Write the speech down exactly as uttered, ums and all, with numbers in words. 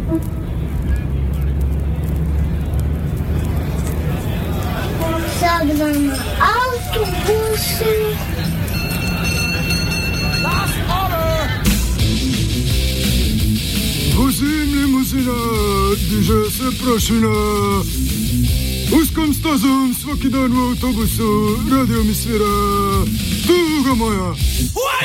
Żegnam autobusy. Vozím limuzina, diže se prašina. Uskom stazom svaki dan u autobusu radio mi svira Tuga moja.